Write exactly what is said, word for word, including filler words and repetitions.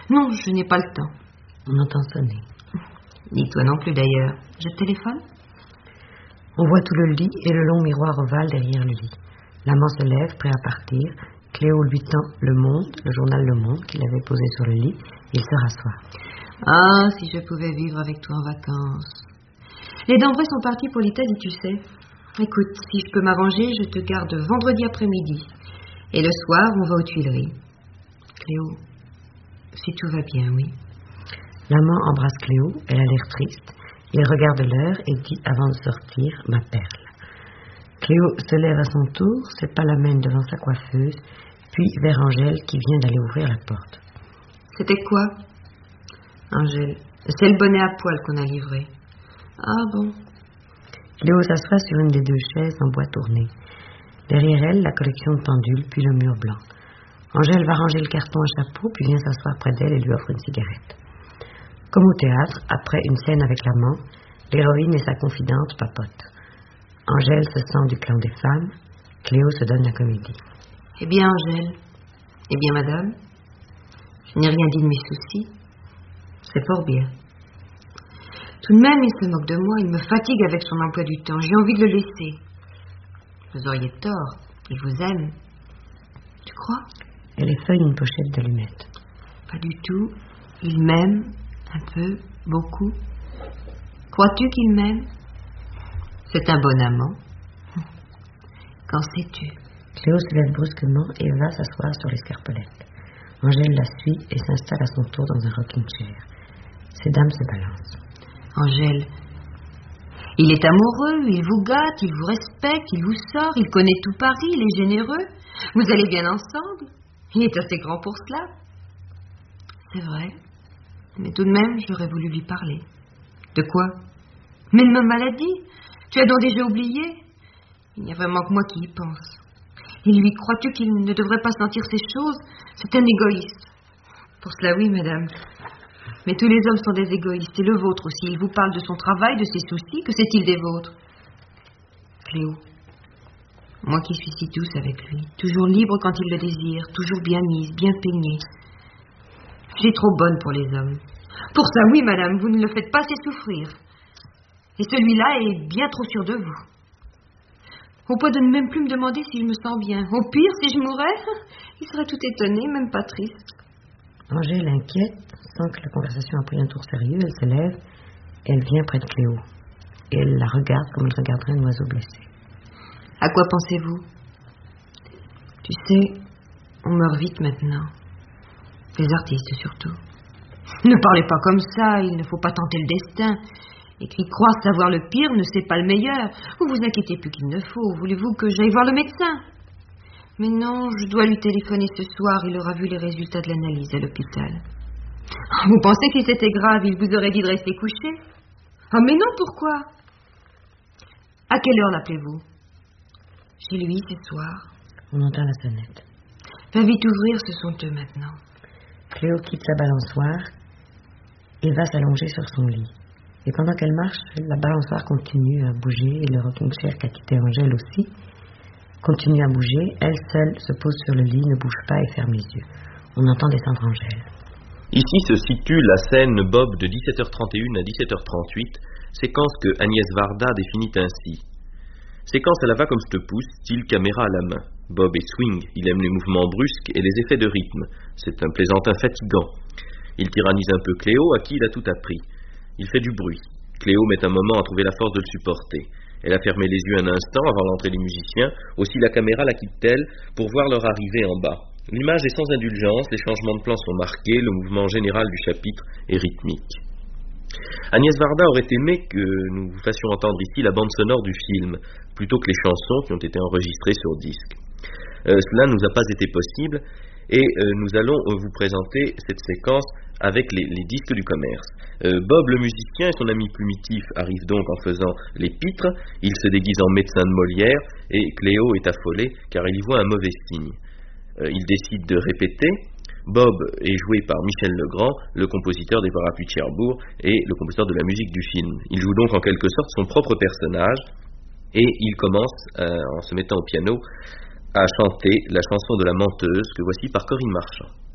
Non, je n'ai pas le temps. On entend sonner. Ni toi non plus d'ailleurs. Je téléphone? On voit tout le lit et le long miroir ovale derrière le lit. L'amant se lève, prêt à partir. Cléo lui tend Le Monde, le journal Le Monde qu'il avait posé sur le lit. Il se rassoit. Ah, si je pouvais vivre avec toi en vacances. Les Dambray sont partis pour l'Italie, tu sais. Écoute, si je peux m'arranger, je te garde vendredi après-midi. Et le soir, on va aux Tuileries. Cléo, si tout va bien, oui. L'amant embrasse Cléo, elle a l'air triste. Il regarde l'heure et dit avant de sortir, ma perle. Cléo se lève à son tour, se palamène devant sa coiffeuse, puis vers Angèle qui vient d'aller ouvrir la porte. C'était quoi, Angèle? C'est le bonnet à poil qu'on a livré. Ah bon? Cléo s'assoit sur une des deux chaises en bois tourné. Derrière elle, la collection de pendules, puis le mur blanc. Angèle va ranger le carton à chapeau, puis vient s'asseoir près d'elle et lui offre une cigarette. Comme au théâtre, après une scène avec l'amant, l'héroïne et sa confidente papotent. Angèle se sent du clan des femmes, Cléo se donne la comédie. Eh bien, Angèle, eh bien, madame, je n'ai rien dit de mes soucis. C'est fort bien. Tout de même, il se moque de moi, il me fatigue avec son emploi du temps. J'ai envie de le laisser. Vous auriez tort, il vous aime. Tu crois? Elle effeuille une pochette d'allumettes. Pas du tout. Il m'aime, un peu, beaucoup. Crois-tu qu'il m'aime? C'est un bon amant. Qu'en sais-tu? Cléo se lève brusquement et va s'asseoir sur l'escarpolette. Angèle la suit et s'installe à son tour dans un rocking chair. Ces dames se balancent. Angèle, il est amoureux, il vous gâte, il vous respecte, il vous sort, il connaît tout Paris, il est généreux. Vous allez bien ensemble. Il est assez grand pour cela. C'est vrai. Mais tout de même, j'aurais voulu lui parler. De quoi? Mais de ma maladie. Tu as donc déjà oublié? Il n'y a vraiment que moi qui y pense. Et lui, crois-tu qu'il ne devrait pas sentir ces choses? C'est un égoïste. Pour cela, oui, madame. Mais tous les hommes sont des égoïstes, et le vôtre aussi. Il vous parle de son travail, de ses soucis. Que sait-il des vôtres? Cléo, moi qui suis si douce avec lui, toujours libre quand il le désire, toujours bien mise, bien peignée. J'ai trop bonne pour les hommes. Pour ça, oui, madame, vous ne le faites pas assez souffrir. Et celui-là est bien trop sûr de vous. Au point de ne même plus me demander si je me sens bien. Au pire, si je mourais, il serait tout étonné, même pas triste. Angèle, inquiète, sent que la conversation a pris un tour sérieux, elle se lève, elle vient près de Cléo. Et elle la regarde comme elle regarderait un oiseau blessé. À quoi pensez-vous? Tu sais, on meurt vite maintenant. Les artistes surtout. Ne parlez pas comme ça, il ne faut pas tenter le destin. Et qui croit savoir le pire ne sait pas le meilleur. Vous vous inquiétez plus qu'il ne faut. Voulez-vous que j'aille voir le médecin? Mais non, je dois lui téléphoner ce soir. Il aura vu les résultats de l'analyse à l'hôpital. Vous pensez que si c'était grave, il vous aurait dit de rester couché? Ah, mais non, pourquoi? À quelle heure l'appelez-vous? Chez lui, ce soir. On entend la sonnette. Va vite ouvrir, ce sont eux maintenant. Cléo quitte sa balançoire et va s'allonger sur son lit. Et pendant qu'elle marche, la balançoire continue à bouger et le rocking chair qu'a quitté Angèle aussi continue à bouger. Elle seule se pose sur le lit, ne bouge pas et ferme les yeux. On entend descendre Angèle. Ici se situe la scène Bob de dix-sept heures trente et une à dix-sept heures trente-huit, séquence que Agnès Varda définit ainsi. Séquence à la va comme je te pousse, style caméra à la main. Bob est swing, il aime les mouvements brusques et les effets de rythme. C'est un plaisantin fatigant. Il tyrannise un peu Cléo, à qui il a tout appris. Il fait du bruit. Cléo met un moment à trouver la force de le supporter. Elle a fermé les yeux un instant avant l'entrée des musiciens. Aussi la caméra la quitte-t-elle pour voir leur arrivée en bas. L'image est sans indulgence, les changements de plan sont marqués, le mouvement général du chapitre est rythmique. Agnès Varda aurait aimé que nous vous fassions entendre ici la bande sonore du film, plutôt que les chansons qui ont été enregistrées sur disque. Euh, cela ne nous a pas été possible, et euh, nous allons euh, vous présenter cette séquence avec les, les disques du commerce. Euh, Bob le musicien et son ami plumitif arrivent donc en faisant les pitres, il se déguise en médecin de Molière, et Cléo est affolée car il y voit un mauvais signe. Euh, il décide de répéter. Bob est joué par Michel Legrand, le compositeur des Parapluies de Cherbourg et le compositeur de la musique du film. Il joue donc en quelque sorte son propre personnage, et il commence, euh, en se mettant au piano, à chanter la chanson de la menteuse que voici par Corinne Marchand.